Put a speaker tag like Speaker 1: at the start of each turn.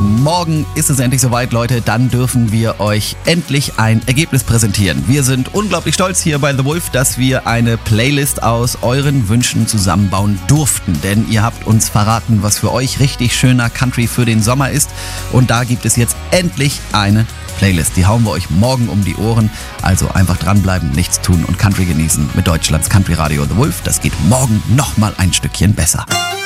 Speaker 1: morgen ist es endlich soweit, Leute. Dann dürfen wir euch endlich ein Ergebnis präsentieren. Wir sind unglaublich stolz hier bei The Wolf, dass wir eine Playlist aus euren Wünschen zusammenbauen durften. Denn ihr habt uns verraten, was für euch richtig schöner Country für den Sommer ist. Und da gibt es jetzt endlich eine Playlist. Die hauen wir euch morgen um die Ohren. Also einfach dranbleiben, nichts tun und Country genießen mit Deutschlands Country Radio The Wolf. Das geht morgen nochmal ein Stückchen besser.